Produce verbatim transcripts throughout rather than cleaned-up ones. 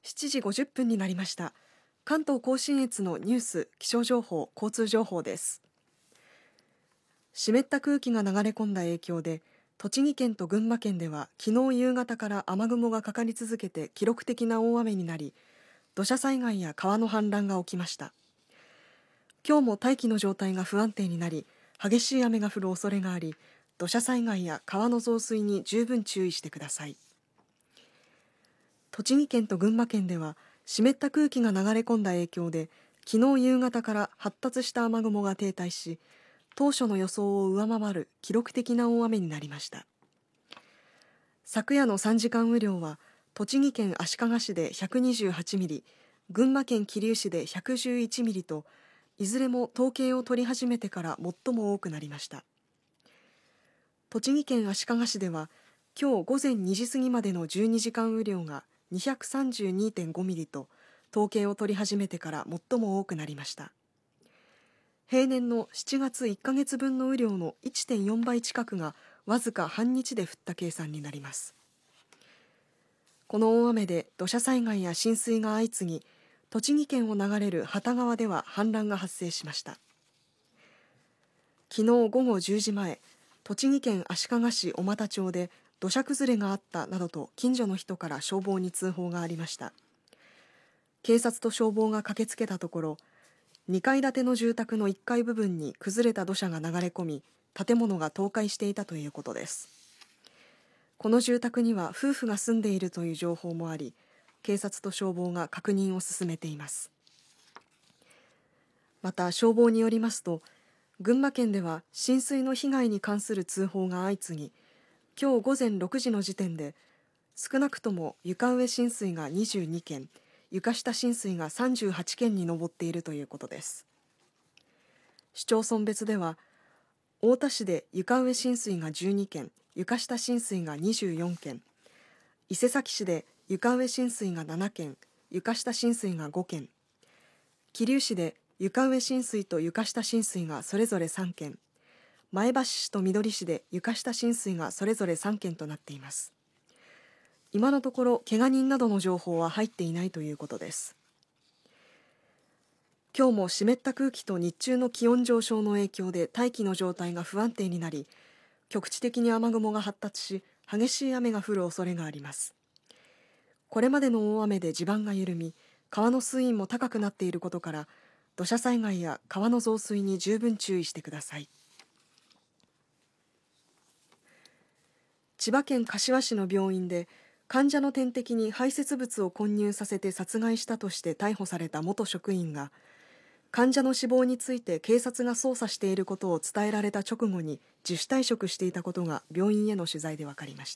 しちじごじゅっぷんになりました。関東甲信越のニュース、気象情報、交通情報です。湿った空気が流れ込んだ影響で、栃木県と群馬県では昨日夕方から雨雲がかかり続けて記録的な大雨になり、土砂災害や川の氾濫が起きました。今日も大気の状態が不安定になり、激しい雨が降る恐れがあり、土砂災害や川の増水に十分注意してください。栃木県と群馬県では湿った空気が流れ込んだ影響で、昨日夕方から発達した雨雲が停滞し、当初の予想を上回る記録的な大雨になりました。昨夜のさんじかん雨量は栃木県足利市でひゃくにじゅうはちミリ、群馬県桐生市でひゃくじゅういちミリと、いずれも統計を取り始めてから最も多くなりました。栃木県足利市では今日午前にじ過ぎまでのじゅうにじかん雨量が にひゃくさんじゅうにてんごミリと、統計を取り始めてから最も多くなりました。平年のしちがついっかげつぶんの雨量の いってんよんばい近くがわずか半日で降った計算になります。この大雨で土砂災害や浸水が相次ぎ、栃木県を流れる幡多川では氾濫が発生しました。昨日午後じゅうじまえ、栃木県足利市小俣町で土砂崩れがあったなどと近所の人から消防に通報がありました。警察と消防が駆けつけたところ、にかい建ての住宅のいっかい部分に崩れた土砂が流れ込み、建物が倒壊していたということです。この住宅には夫婦が住んでいるという情報もあり、警察と消防が確認を進めています。また消防によりますと、群馬県では浸水の被害に関する通報が相次ぎ、今日午前ろくじの時点で少なくとも床上浸水がにじゅうにけん、床下浸水がさんじゅうはちけんに上っているということです。市町村別では、太田市で床上浸水がじゅうにけん、床下浸水がにじゅうよんけん、伊勢崎市で床上浸水がななけん、床下浸水がごけん、桐生市で床上浸水と床下浸水がそれぞれさんけん、前橋市とみどり市で床下浸水がそれぞれさんけんとなっています。今のところ怪我人などの情報は入っていないということです。今日も湿った空気と日中の気温上昇の影響で大気の状態が不安定になり、局地的に雨雲が発達し、激しい雨が降る恐れがあります。これまでの大雨で地盤が緩み、川の水位も高くなっていることから、土砂災害や川の増水に十分注意してください。千葉県柏市の病院で患者の点滴に排泄物を混入させて殺害したとして逮捕された元職員が、患者の死亡について警察が捜査していることを伝えられた直後に自主退職していたことが病院への取材で分かりました。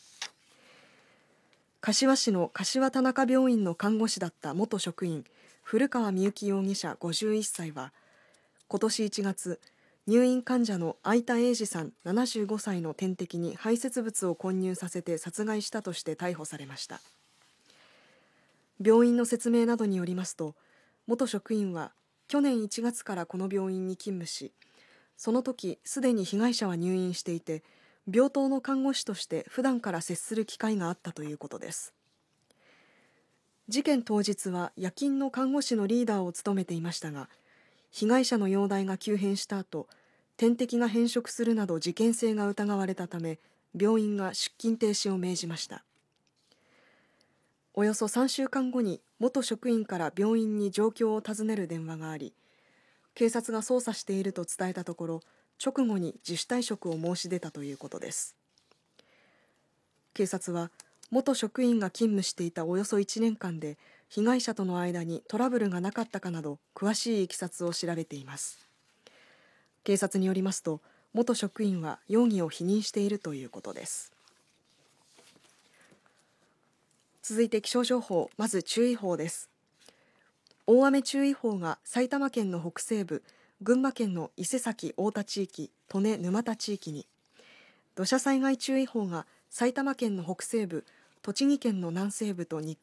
柏市の柏田中病院の看護師だった元職員古川美幸容疑者ごじゅういっさいは、今年いちがつ、入院患者の相田英二さんななじゅうごさいの点滴に排泄物を混入させて殺害したとして逮捕されました。病院の説明などによりますと、元職員は去年いちがつからこの病院に勤務し、その時すでに被害者は入院していて、病棟の看護師として普段から接する機会があったということです。事件当日は夜勤の看護師のリーダーを務めていましたが、被害者の容体が急変した後、点滴が変色するなど事件性が疑われたため、病院が出勤停止を命じました。およそさんしゅうかんごに元職員から病院に状況を尋ねる電話があり、警察が捜査していると伝えたところ、直後に自主退職を申し出たということです。警察は元職員が勤務していたおよそいちねんかんで被害者との間にトラブルがなかったかなど詳しいいきさつを調べています。警察によりますと、元職員は容疑を否認しているということです。続いて気象情報、まず注意報です。大雨注意報が埼玉県の北西部、群馬県の伊勢崎太田地域、利根沼田地域に、土砂災害注意報が埼玉県の北西部、栃木県の南西部と日